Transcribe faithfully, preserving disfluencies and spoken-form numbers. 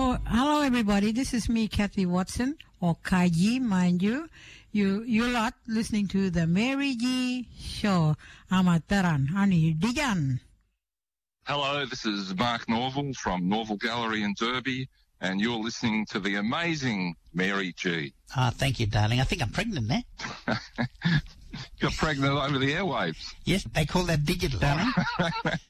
Hello, hello everybody. This is me, Kathy Watson, or Kai G, mind you. You, you lot listening to the Mary G Show. Amataran, Ani Digan. Hello, this is Mark Norval from Norval Gallery in Derby, and you're listening to the amazing Mary G. Ah, oh, thank you, darling. I think I'm pregnant now. Got pregnant over the airwaves. Yes, they call that digital, darling.